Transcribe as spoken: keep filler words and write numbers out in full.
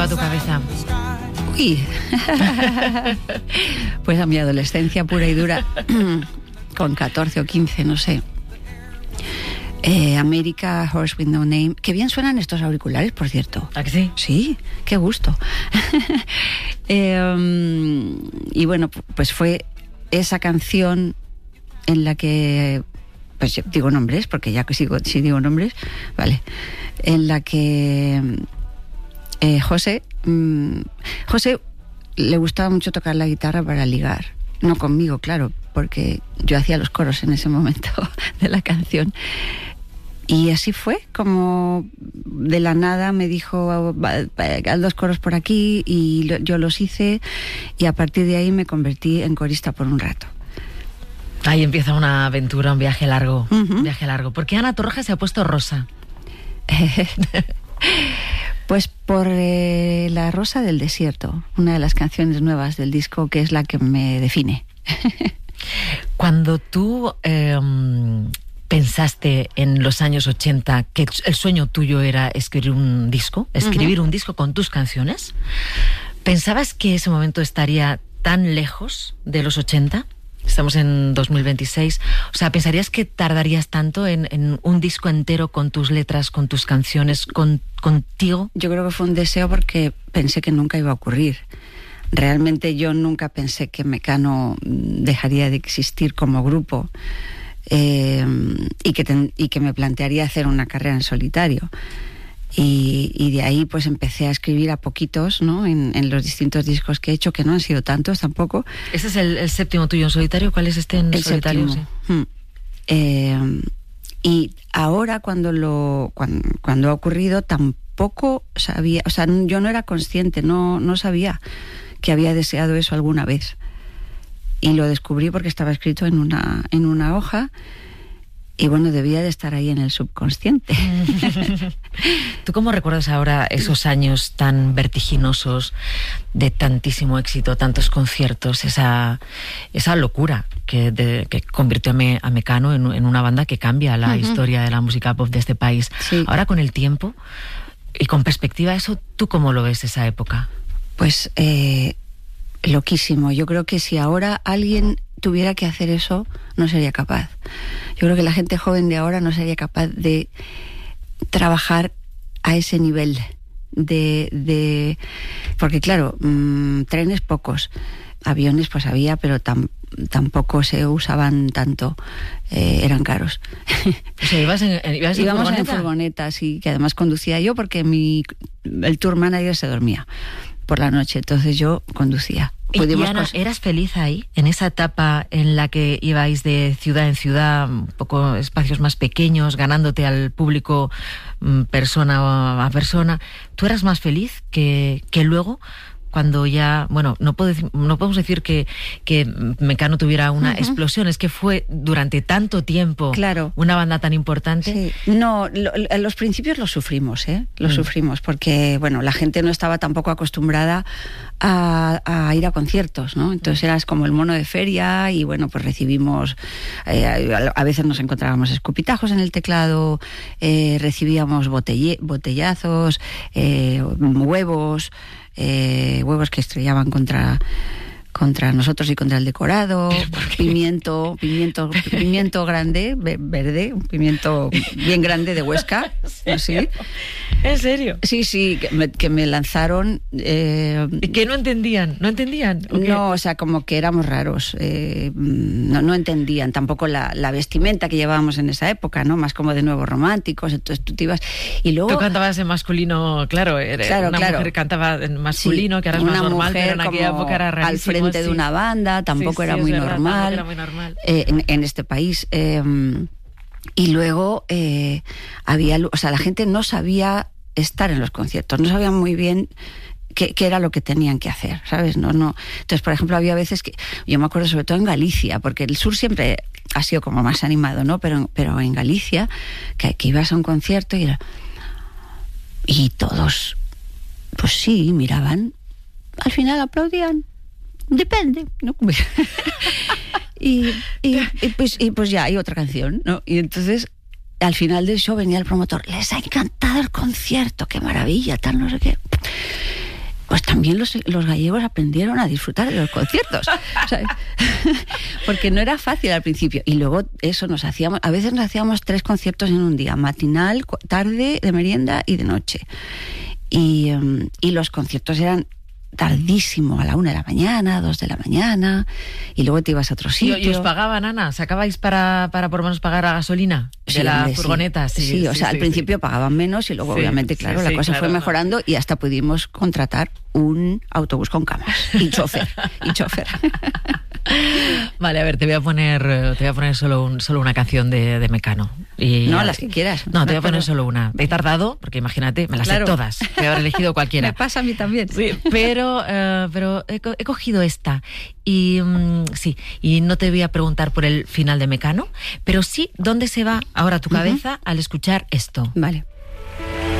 a tu cabeza? Uy, pues a mi adolescencia pura y dura, con catorce o quince, no sé. Eh, America, Horse with No Name. Qué bien suenan estos auriculares, por cierto. ¿A que sí? Sí, qué gusto. eh, um, y bueno, pues fue esa canción en la que, pues digo nombres, porque ya que sigo, si digo nombres, vale, en la que eh, José, mm, José le gustaba mucho tocar la guitarra para ligar. No conmigo, claro, porque yo hacía los coros en ese momento de la canción. Y así fue, como de la nada me dijo, haz dos coros por aquí, y lo, yo los hice, y a partir de ahí me convertí en corista por un rato. Ahí empieza una aventura, un viaje largo, Uh-huh. un viaje largo. ¿Por qué Ana Torroja se ha puesto rosa? Pues por eh, La Rosa del Desierto, una de las canciones nuevas del disco, que es la que me define. Cuando tú eh, pensaste en los años ochenta que el sueño tuyo era escribir un disco, escribir uh-huh. un disco con tus canciones, ¿pensabas que ese momento estaría tan lejos de los ochenta? Estamos en dos mil veintiséis. O sea, ¿pensarías que tardarías tanto en, en un disco entero con tus letras, con tus canciones, con, contigo? Yo creo que fue un deseo porque pensé que nunca iba a ocurrir. Realmente yo nunca pensé que Mecano dejaría de existir como grupo, eh, y, que ten, y que me plantearía hacer una carrera en solitario. Y, y de ahí pues empecé a escribir a poquitos, ¿no? En, en los distintos discos que he hecho, que no han sido tantos tampoco. ¿Este es el, el séptimo tuyo en solitario? ¿Cuál es este en el solitario? Séptimo. Sí. Hmm. Eh, y ahora cuando lo cuando, cuando ha ocurrido tampoco sabía, o sea, yo no era consciente, no, no sabía que había deseado eso alguna vez. Y lo descubrí porque estaba escrito en una, en una hoja. Y bueno, debía de estar ahí en el subconsciente. ¿Tú cómo recuerdas ahora esos años tan vertiginosos de tantísimo éxito, tantos conciertos, esa, esa locura que, de, que convirtió a, Me, a Mecano en, en una banda que cambia la uh-huh. historia de la música pop de este país? Sí. Ahora, con el tiempo y con perspectiva, eso, ¿tú cómo lo ves esa época? Pues eh, loquísimo. Yo creo que si ahora alguien tuviera que hacer eso, no sería capaz. Yo creo que la gente joven de ahora no sería capaz de trabajar a ese nivel de... de porque claro, mmm, trenes pocos, aviones pues había, pero tam, tampoco se usaban tanto, eh, eran caros. O sea, ¿ibas en, ibas en Íbamos furgoneta? en furgoneta, sí, que además conducía yo porque mi, el tour manager se dormía por la noche, entonces yo conducía. Y, y Ana, ¿eras feliz ahí, en esa etapa en la que ibais de ciudad en ciudad, un poco espacios más pequeños, ganándote al público persona a persona? ¿Tú eras más feliz que, que luego, cuando ya, bueno, no, puedo, no podemos decir que, que Mecano tuviera una uh-huh. explosión, es que fue durante tanto tiempo claro. una banda tan importante? Sí. No, lo, los principios los sufrimos, ¿eh? Los mm. sufrimos, porque, bueno, la gente no estaba tampoco acostumbrada a, a ir a conciertos, ¿no? Entonces eras como el mono de feria y, bueno, pues recibimos, eh, a, a veces nos encontrábamos escupitajos en el teclado, eh, recibíamos botelle, botellazos, eh, huevos... Eh, huevos que estrellaban contra contra nosotros y contra el decorado, pimiento, pimiento, pimiento grande, verde, un pimiento bien grande de Huesca, ¿En serio? ¿sí? ¿En serio? Sí, sí, que me, que me lanzaron. Eh, ¿Y que no entendían? ¿No entendían? ¿O no, o sea, como que éramos raros, eh, no, no entendían tampoco la, la vestimenta que llevábamos en esa época, ¿no? Más como de nuevos románticos, entonces tú te ibas y luego... Tú cantabas en masculino, claro, era claro una claro. mujer cantaba en masculino, sí, que ahora es más normal, pero en aquella época era rarísimo. Al frente de una banda, tampoco sí, era, sí, muy verdad, normal, era muy normal eh, en, en este país. Eh, y luego eh, había, o sea, la gente no sabía estar en los conciertos, no sabían muy bien qué, qué era lo que tenían que hacer, ¿sabes? No, no. Entonces, por ejemplo, había veces que, yo me acuerdo sobre todo en Galicia, porque el sur siempre ha sido como más animado, ¿no? Pero, pero en Galicia, que, que ibas a un concierto y, era, y todos, pues sí, miraban, al final aplaudían. Depende, ¿no? y, y, y, pues, y pues ya hay otra canción, ¿no? Y entonces al final del show venía el promotor, les ha encantado el concierto, qué maravilla, tal, no sé qué. también los, los gallegos aprendieron a disfrutar de los conciertos. ¿Sabes? Porque no era fácil al principio. Y luego eso, nos hacíamos, a veces nos hacíamos tres conciertos en un día, matinal, tarde, de merienda y de noche. Y, um, y los conciertos eran tardísimo, a la una de la mañana, dos de la mañana, y luego te ibas a otro sitio. ¿Y, y os pagaban, Ana? ¿Sacabais para, para por lo menos pagar la gasolina de sí, la hombre, furgoneta? Sí, sí, sí, o sí, sea, sí, al principio sí. pagaban menos y luego Sí, obviamente, claro, sí, la sí, cosa claro, fue mejorando no. Y hasta pudimos contratar un autobús con camas y chofer, y chofer. Vale, a ver, te voy a poner, te voy a poner solo, un, solo una canción de, de Mecano. Y, no, las que quieras. No, te voy a poner solo una. He tardado, porque imagínate, me las claro. sé todas. Te haber elegido cualquiera. Me pasa a mí también. Sí, pero, uh, pero he, he cogido esta. Y um, sí, y no te voy a preguntar por el final de Mecano, pero sí, ¿dónde se va ahora tu cabeza uh-huh. al escuchar esto? Vale.